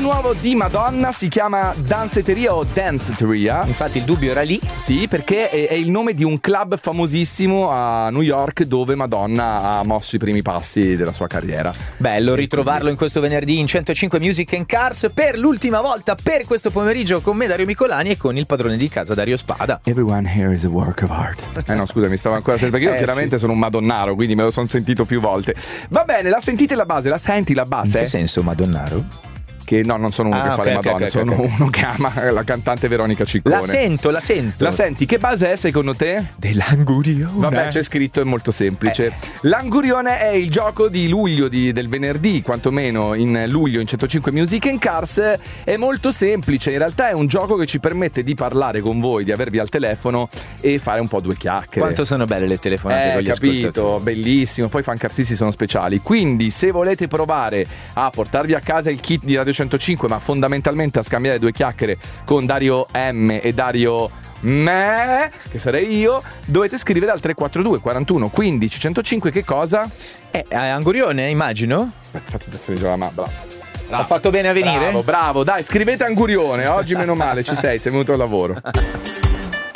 nuovo di Madonna si chiama Danceteria o Danceteria. Infatti il dubbio era lì. Sì, perché è il nome di un club famosissimo a New York dove Madonna ha mosso i primi passi della sua carriera. Bello ritrovarlo in questo venerdì in 105 Music and Cars per l'ultima volta per questo pomeriggio con me Dario Micolani e con il padrone di casa Dario Spada. Everyone here is a work of art. No, scusa, mi stavo ancora perché io chiaramente sono un madonnaro, quindi me lo sono sentito più volte. Va bene, la sentite la base? La senti la base? In che senso madonnaro? Che no, non sono uno che fa le Madonne, sono uno che ama la cantante Veronica Ciccone. La sento. La senti? Che base è secondo te? Dell'Angurione. Vabbè, c'è scritto, è molto semplice. L'Angurione è il gioco di luglio, del venerdì, quantomeno in luglio in 105 Music and Cars. È molto semplice, in realtà è un gioco che ci permette di parlare con voi, di avervi al telefono e fare un po' due chiacchiere. Quanto sono belle le telefonate con gli ascoltatori. Bellissimo. Poi i fancarsissi sono speciali. Quindi se volete provare a portarvi a casa il kit di Radio 105, ma fondamentalmente a scambiare due chiacchiere con Dario M e Dario Me, che sarei io, dovete scrivere al 342 41 15 105 che cosa? Angurione, immagino. Fate essere già la bravo. Ha fatto bene a venire? Bravo, dai, scrivete Angurione. Oggi meno male, ci sei venuto al lavoro.